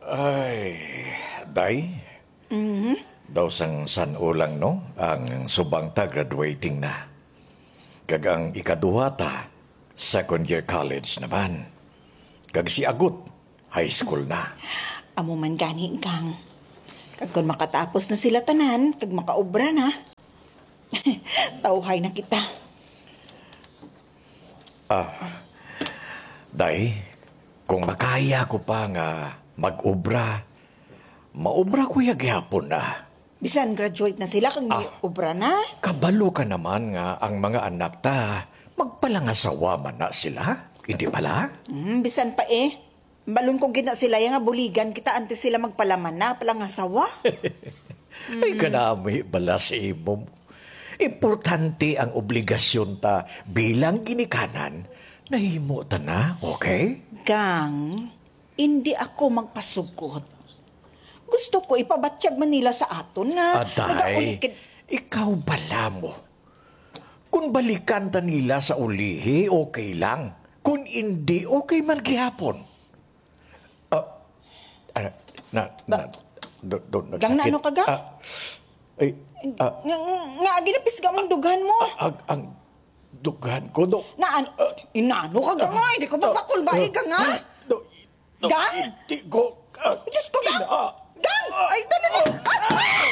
Ay, day? Daw sang sanulang no, ang subang ta graduating na. Kagang ikaduha ta, second year college naman. Kag si Agut, high school na. Amo man gani kang. Kag kung makatapos na sila tanan, kag makaobra na. Tauhay na kita. Day, kung makaya ko pa nga mag-obra, maobra ko yagyapon na. Bisan graduate na sila kag obra na. Kabalo ka naman nga ang mga anak ta, magpalangasawa man na sila. Hindi pala? Bisan pa Balon ko gina sila nga buligan kita antes sila magpalaman na palang asawa. Ay kanami bala sa imo. Importante ang obligasyon ta bilang ginikanan. Nahimo ta na, okay? Gang, hindi ako magpasugot. Gusto ko ipabatsyag man nila sa aton nga. Aday, ikaw bala mo. Kung balikan ta nila sa ulihi, okay lang. Kung hindi, okay man gihapon. Gang na ano ka, gang? Ay, nga ginapis ka mong dugan mo. ang dugan ko, Inaano ka, gang nga? Hindi ko mapakulbahi, gang nga? Gang? Hindi ko, Diyos ko, gang! Gang! Ay, tanan